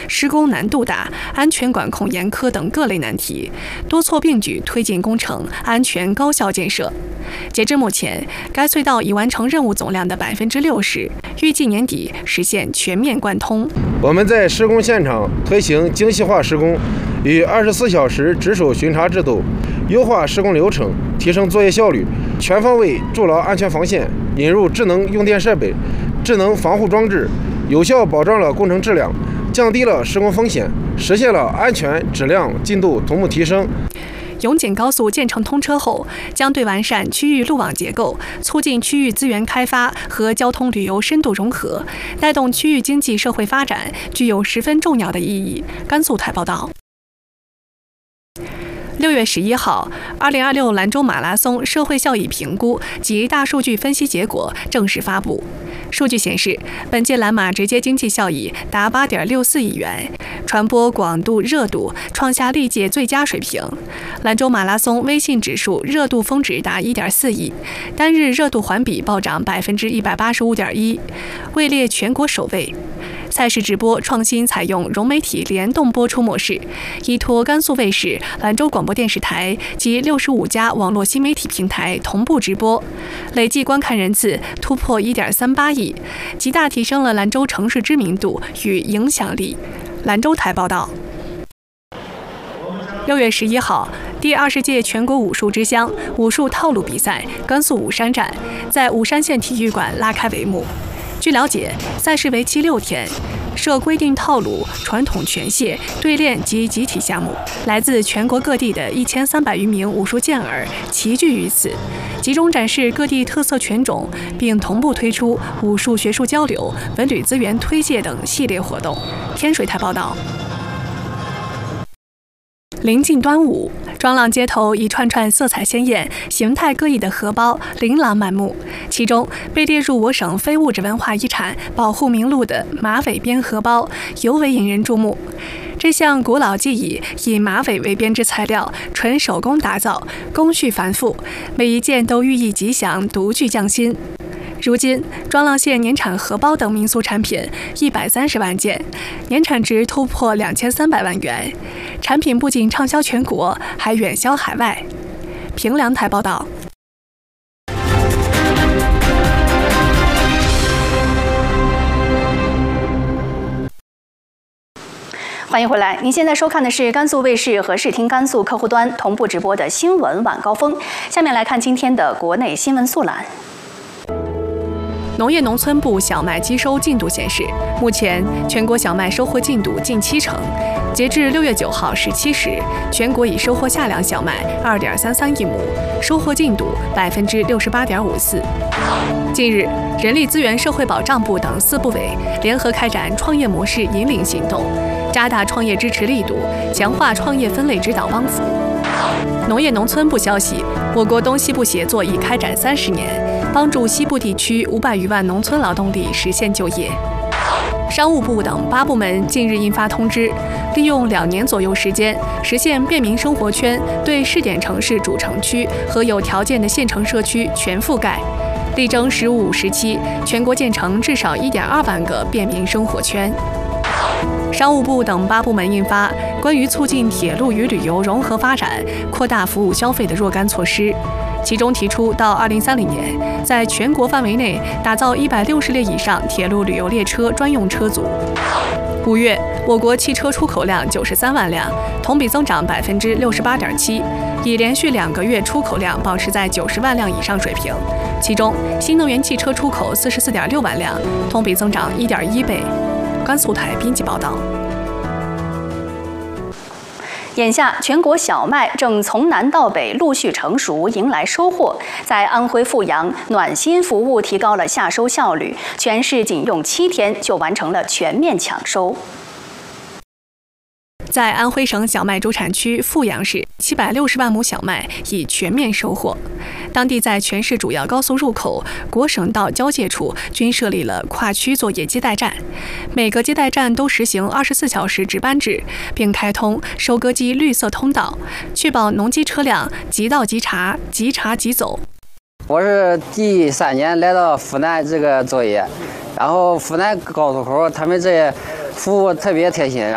施工难度大、安全管控严苛等各类难题，多措并举推进工程安全高效建设。截至目前，该隧道已完成任务总量的60%，预计年底实现全面贯通。 我们在施工现场推行精细化施工与24小时值守巡查制度，优化施工流程，提升作业效率，全方位筑牢安全防线，引入智能用电设备、智能防护装置，有效保障了工程质量，降低了施工风险，实现了安全、质量、进度同步提升。 永锦高速建成通车后，将对完善区域路网结构、促进区域资源开发和交通旅游深度融合，带动区域经济社会发展，具有十分重要的意义。甘肃台报道。6月11号，2026兰州马拉松社会效益评估及大数据分析结果正式发布。数据显示，本届兰马直接经济效益达8.64亿元，传播广度、热度创下历届最佳水平。兰州马拉松微信指数热度峰值达1.4亿，单日热度环比暴涨185.1%，位列全国首位。赛事直播创新采用融媒体联动播出模式，依托甘肃卫视、兰州广播电视台及65家网络新媒体平台同步直播，累计观看人次突破1.38亿，极大提升了兰州城市知名度与影响力。兰州台报道。6月11号，第20届全国武术之乡武术套路比赛甘肃武山站在武山县体育馆拉开帷幕。据了解，赛事为期6天，设规定套路、传统拳械、对练及集体项目。来自全国各地的1300余名武术健儿齐聚于此，集中展示各地特色拳种，并同步推出武术学术交流、文旅资源推介等系列活动。天水台报道。临近端午，庄浪街头一串串色彩鲜艳、形态各异的荷包琳琅满目，其中被列入我省非物质文化遗产保护名录的马尾编荷包尤为引人注目。这项古老技艺以马尾为编织材料，纯手工打造，工序繁复，每一件都寓意吉祥，独具匠心。如今，庄浪县年产荷包等民俗产品130万件，年产值突破2300万元。产品不仅畅销全国，还远销海外。平凉台报道。 欢迎回来，您现在收看的是甘肃卫视和视听甘肃客户端同步直播的新闻晚高峰。下面来看今天的国内新闻速览。 农业农村部小麦机收进度显示，目前全国小麦收获进度近70%。截至6月9号17时，全国已收获下粮小麦2.33亿亩，收获进度68.54%。近日，人力资源社会保障部等4部委联合开展创业模式引领行动，加大创业支持力度，强化创业分类指导帮扶。农业农村部消息，我国东西部协作已开展30年，帮助西部地区500余万农村劳动力实现就业。商务部等8部门近日印发通知，利用2年左右时间，实现便民生活圈对试点城市主城区和有条件的县城社区全覆盖，力争15、5时期全国建成至少1.2万个便民生活圈。商务部等8部门印发关于促进铁路与旅游融合发展、扩大服务消费的若干措施，其中提出到2030年，在全国范围内打造160列以上铁路旅游列车专用车组。5月，我国汽车出口量93万辆，同比增长68.7%，已连续2个月出口量保持在90万辆以上水平。其中，新能源汽车出口44.6万辆，同比增长1.1倍。甘肃台编辑报道。 眼下，全国小麦正从南到北陆续成熟，迎来收获。在安徽阜阳，暖心服务提高了夏收效率，全市仅用7天就完成了全面抢收。 在安徽省小麦主产区阜阳市，760万亩小麦已全面收获。当地在全市主要高速入口、国省道交界处均设立了跨区作业接待站，每个接待站都实行24小时值班制，并开通收割机绿色通道，确保农机车辆即到即查、即查即走。 我是第3年来到阜南这个作业，然后阜南高速口他们这服务特别贴心，